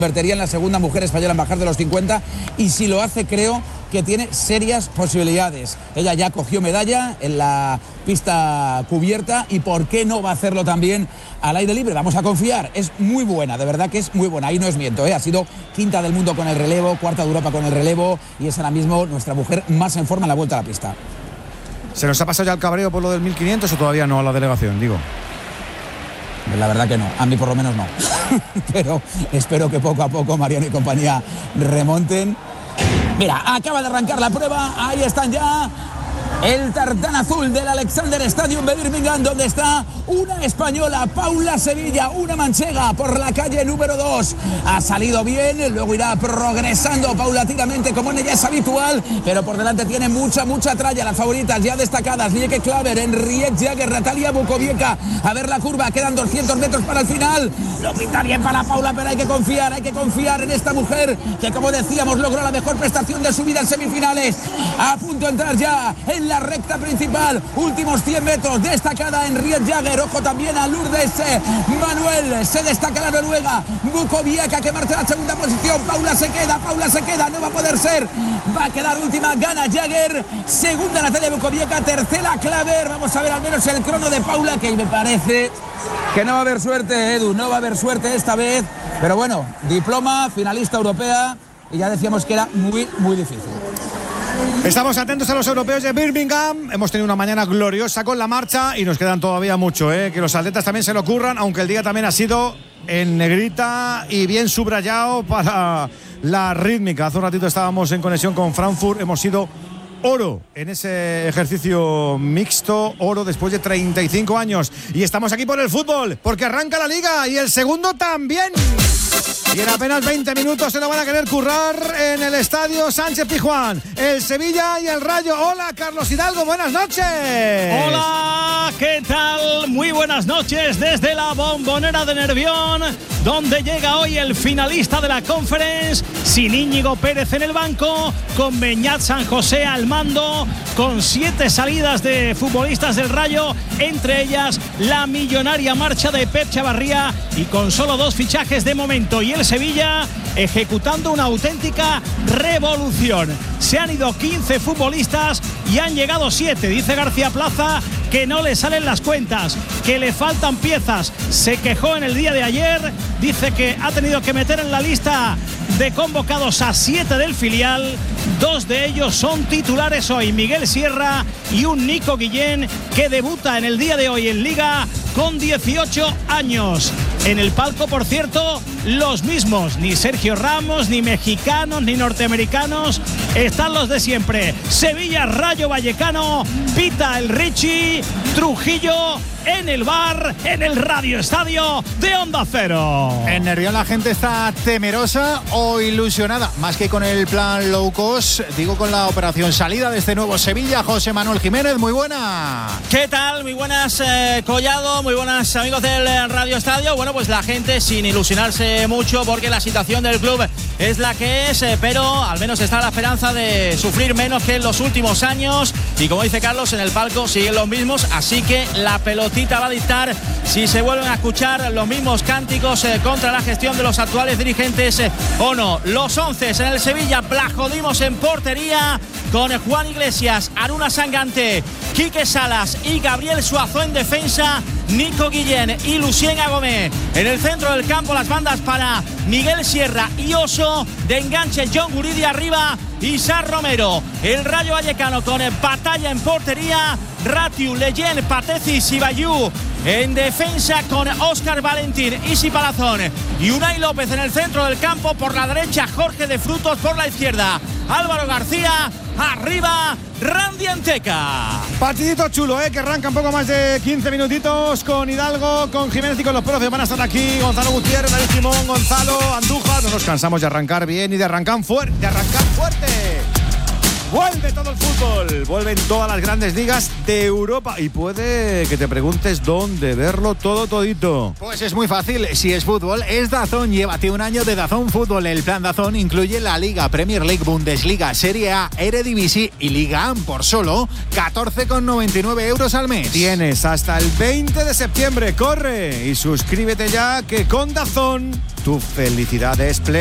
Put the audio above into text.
convertiría en la segunda mujer española en bajar de los 50 y si lo hace creo que tiene serias posibilidades. Ella ya cogió medalla en la pista cubierta y por qué no va a hacerlo también al aire libre. Vamos a confiar, es muy buena, de verdad que es muy buena, ahí no es miento, ha sido quinta del mundo con el relevo, cuarta de Europa con el relevo y es ahora mismo nuestra mujer más en forma en la vuelta a la pista. ¿Se nos ha pasado ya el cabreo por lo del 1500 o todavía no a la delegación, digo? La verdad que no, a mí por lo menos no. Pero espero que poco a poco Mariano y compañía remonten. Mira, acaba de arrancar la prueba, ahí están ya el tartán azul del Alexander Stadium de Birmingham, donde está una española, Paula Sevilla, una manchega por la calle número 2. Ha salido bien, luego irá progresando paulatinamente como en ella es habitual, pero por delante tiene mucha tralla. Las favoritas ya destacadas, Lieke Klaver, Henriette Jagger, Natalia Bukoviec. A ver la curva, quedan 200 metros para el final. Lo pinta bien para Paula, pero hay que confiar en esta mujer que, como decíamos, logró la mejor prestación de su vida en semifinales. A punto de entrar ya en la recta principal, últimos 100 metros, destacada Henriette Jagger, ojo también a Lourdes Manuel, se destaca la noruega, Bukoviec que marcha a la segunda posición, Paula se queda, no va a poder ser, va a quedar última, gana Jagger, segunda Natalia Bukoviec, tercera Klaver, vamos a ver al menos el crono de Paula, que me parece que no va a haber suerte, Edu, no va a haber suerte esta vez, pero bueno, diploma, finalista europea, y ya decíamos que era muy difícil. Estamos atentos a los europeos de Birmingham. Hemos tenido una mañana gloriosa con la marcha y nos quedan todavía mucho, que los atletas también se lo ocurran, aunque el día también ha sido en negrita y bien subrayado para la rítmica. Hace un ratito estábamos en conexión con Frankfurt, hemos sido oro en ese ejercicio mixto, oro después de 35 años. Y estamos aquí por el fútbol, porque arranca la Liga y el segundo también. Y en apenas 20 minutos se lo van a querer currar en el estadio Sánchez Pizjuán. El Sevilla y el Rayo. Hola, Carlos Hidalgo, buenas noches. Hola, ¿qué tal? Muy buenas noches desde la Bombonera de Nervión, donde llega hoy el finalista de la Conference, sin Íñigo Pérez en el banco, con Beñat San José al mando, con 7 salidas de futbolistas del Rayo, entre ellas la millonaria marcha de Pep Chavarría, y con solo 2 fichajes de momento. Y el Sevilla ejecutando una auténtica revolución. Se han ido 15 futbolistas y han llegado 7. Dice García Plaza que no le salen las cuentas, que le faltan piezas. Se quejó en el día de ayer, dice que ha tenido que meter en la lista de convocados a 7 del filial. 2 de ellos son titulares hoy, Miguel Sierra y un Nico Guillén, que debuta en el día de hoy en Liga con 18 años. En el palco, por cierto, los mismos, ni Sergio Ramos, ni mexicanos, ni norteamericanos, están los de siempre. Sevilla, Rayo Vallecano, pita el Richie, Trujillo en el bar, en el Radio Estadio de Onda Cero. En Nervión la gente está temerosa o ilusionada, más que con el plan low cost, digo con la operación salida de este nuevo Sevilla. José Manuel Jiménez, muy buena. ¿Qué tal? Muy buenas, Collado, muy buenas amigos del Radio Estadio. Bueno, pues la gente sin ilusionarse mucho, porque la situación del club es la que es, pero al menos está la esperanza de sufrir menos que en los últimos años, y como dice Carlos, en el palco siguen los mismos, así que la pelotita va a dictar si se vuelven a escuchar los mismos cánticos contra la gestión de los actuales dirigentes o no. Los 11 en el Sevilla: Blajodimos en portería, con Juan Iglesias, Aruna Sangante, Quique Salas y Gabriel Suazo en defensa, Nico Guillén y Lucien Agomé en el centro del campo, las bandas para Miguel Sierra y Oso, de enganche John Guridi arriba, Isar Romero. El Rayo Vallecano con Batalla en portería, Ratiu, Leyen, Patezis y Bayú en defensa, con Óscar Valentín, Isi Palazón y Unai López en el centro del campo. Por la derecha, Jorge de Frutos; por la izquierda, Álvaro García; arriba, Randy Anteca. Partidito chulo, que arranca un poco más de 15 minutitos, con Hidalgo, con Jiménez y con los profes. Van a estar aquí Gonzalo Gutiérrez, David Simón, Gonzalo, Andújar. No nos cansamos de arrancar bien y de arrancar fuerte. Vuelve todo el fútbol, vuelven todas las grandes ligas de Europa, y puede que te preguntes dónde verlo todo todito. Pues es muy fácil, si es fútbol es DAZN. Llévate un año de DAZN Fútbol. El plan DAZN incluye la Liga, Premier League, Bundesliga, Serie A, Eredivisie y Liga AM por solo 14,99 euros al mes. Tienes hasta el 20 de septiembre, corre y suscríbete ya, que con DAZN tu felicidad es plena.